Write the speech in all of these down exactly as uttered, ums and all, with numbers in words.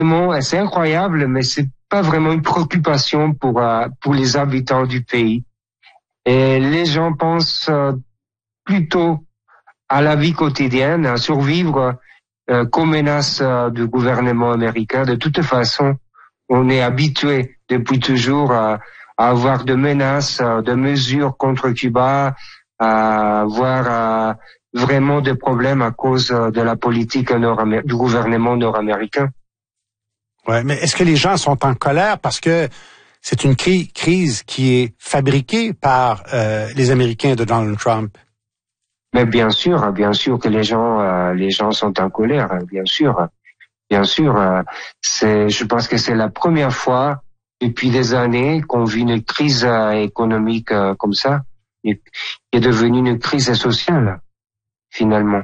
c'est incroyable, mais c'est pas vraiment une préoccupation pour euh, pour les habitants du pays. Et les gens pensent euh, plutôt à la vie quotidienne, à survivre euh, qu'aux menaces euh, du gouvernement américain. De toute façon, on est habitué depuis toujours à, à avoir de menaces, euh, de mesures contre Cuba, à avoir euh, vraiment des problèmes à cause de la politique nord-américaine, du gouvernement nord-américain. Ouais, mais est-ce que les gens sont en colère parce que c'est une cri- crise qui est fabriquée par euh, les Américains de Donald Trump? Mais bien sûr, bien sûr que les gens, euh, les gens sont en colère, bien sûr, bien sûr. Euh, c'est, je pense que c'est la première fois depuis des années qu'on vit une crise euh, économique euh, comme ça, qui est devenue une crise sociale, finalement.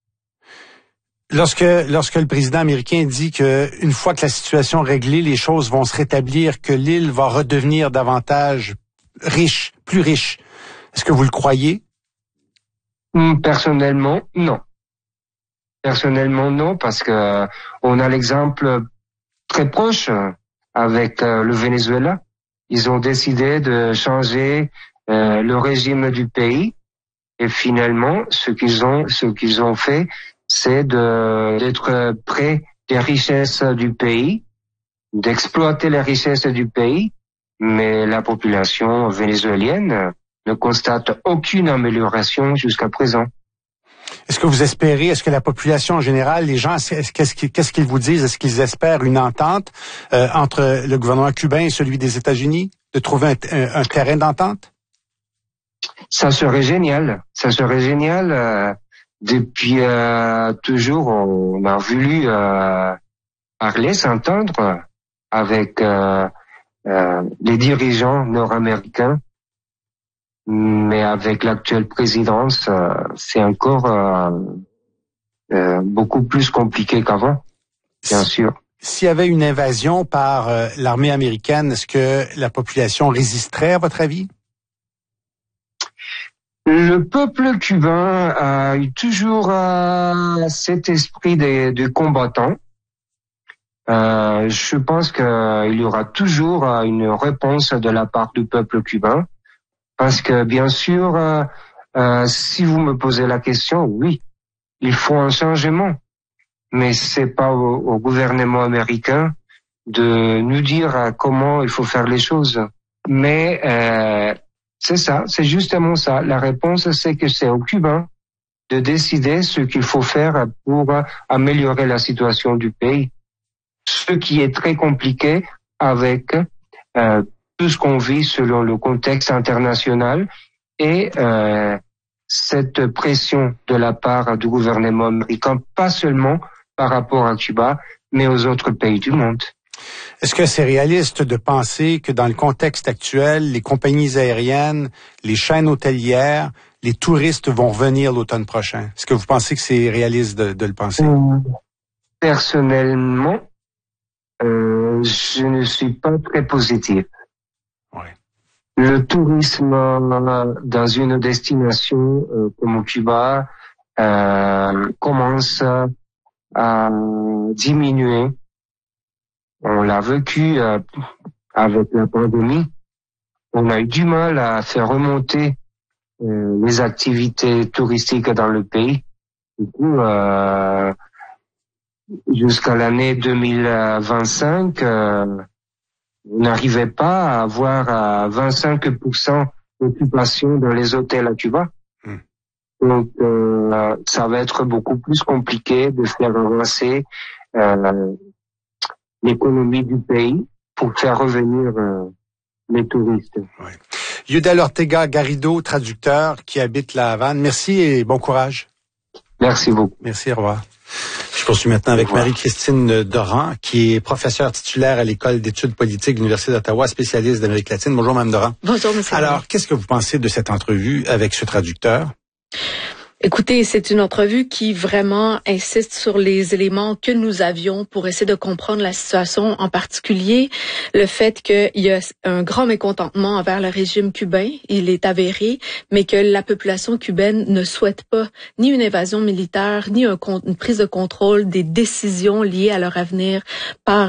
Lorsque lorsque le président américain dit que une fois que la situation est réglée, les choses vont se rétablir, que l'île va redevenir davantage riche, plus riche, est-ce que vous le croyez? Personnellement, non. Personnellement, non, parce que euh, on a l'exemple très proche avec euh, le Venezuela. Ils ont décidé de changer euh, le régime du pays et finalement, ce qu'ils ont, ce qu'ils ont fait, c'est de d'être près des richesses du pays, d'exploiter les richesses du pays, mais la population vénézuélienne ne constate aucune amélioration jusqu'à présent. Est-ce que vous espérez, est-ce que la population en général, les gens, qu'est-ce qu'ils, qu'est-ce qu'ils vous disent? Est-ce qu'ils espèrent une entente euh, entre le gouvernement cubain et celui des États-Unis, de trouver un, un, un terrain d'entente? Ça serait génial, ça serait génial. Euh, depuis euh, toujours, on a voulu euh, parler, s'entendre avec euh, euh, les dirigeants nord-américains. Mais avec l'actuelle présidence, euh, c'est encore euh, euh, beaucoup plus compliqué qu'avant, bien sûr. S'il y avait une invasion par euh, l'armée américaine, est-ce que la population résisterait, à votre avis? Le peuple cubain a eu toujours euh, cet esprit de, de combattant. Euh, je pense qu'il y aura toujours euh, une réponse de la part du peuple cubain. Parce que bien sûr, euh, euh, si vous me posez la question, oui, il faut un changement, mais c'est pas au, au gouvernement américain de nous dire euh, comment il faut faire les choses. Mais euh, c'est ça, c'est justement ça. La réponse, c'est que c'est aux Cubains de décider ce qu'il faut faire pour euh, améliorer la situation du pays. Ce qui est très compliqué avec euh, tout ce qu'on vit selon le contexte international et euh, cette pression de la part du gouvernement américain, pas seulement par rapport à Cuba, mais aux autres pays du monde. Est-ce que c'est réaliste de penser que dans le contexte actuel, les compagnies aériennes, les chaînes hôtelières, les touristes vont revenir l'automne prochain? Est-ce que vous pensez que c'est réaliste de, de le penser? Personnellement, euh, je ne suis pas très positif. Ouais. Le tourisme dans une destination euh, comme Cuba euh, commence à diminuer. On l'a vécu euh, avec la pandémie. On a eu du mal à faire remonter euh, les activités touristiques dans le pays. Du coup, euh, jusqu'à l'année deux mille vingt-cinq, euh, on n'arrivait pas à avoir à vingt-cinq pour cent d'occupation dans les hôtels à Cuba. Mm. Donc, euh, ça va être beaucoup plus compliqué de faire avancer euh, l'économie du pays pour faire revenir euh, les touristes. Ouais. Yudel Ortega Garrido, traducteur qui habite la Havane. Merci et bon courage. Merci beaucoup. Merci, au revoir. Je poursuis maintenant avec Marie-Christine Doran, qui est professeure titulaire à l'École d'études politiques de l'Université d'Ottawa, spécialiste d'Amérique latine. Bonjour, Mme Doran. Bonjour, monsieur. Alors, qu'est-ce que vous pensez de cette entrevue avec ce traducteur? Écoutez, c'est une entrevue qui vraiment insiste sur les éléments que nous avions pour essayer de comprendre la situation, en particulier le fait qu'il y a un grand mécontentement envers le régime cubain, il est avéré, mais que la population cubaine ne souhaite pas ni une évasion militaire, ni un, une prise de contrôle des décisions liées à leur avenir par